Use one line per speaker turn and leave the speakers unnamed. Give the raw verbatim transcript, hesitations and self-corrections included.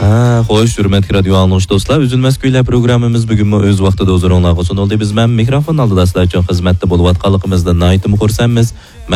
Ha, xo'sh, hurmatli radio anglish do'stlar, Üzülmez kuylar programmamiz bugunmi o'z vaqtida o'zlaringizga sunildi. Biz men mikrofon oldida sizlar uchun xizmatda bo'layotganligimizdan nihoyatda xursandmiz.